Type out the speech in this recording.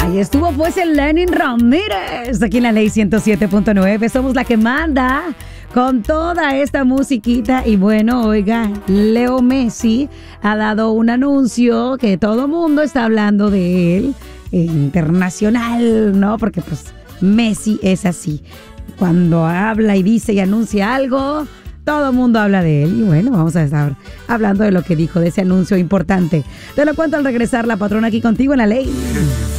Ahí estuvo pues el Lenin Ramírez, aquí en la Ley 107.9. Somos la que manda con toda esta musiquita. Y bueno, oiga, Leo Messi ha dado un anuncio que todo mundo está hablando de él, internacional, ¿no? Porque pues Messi es así. Cuando habla y dice y anuncia algo, todo el mundo habla de él. Y bueno, vamos a estar hablando de lo que dijo, de ese anuncio importante. Te lo cuento al regresar, La Patrona, aquí contigo en la Ley.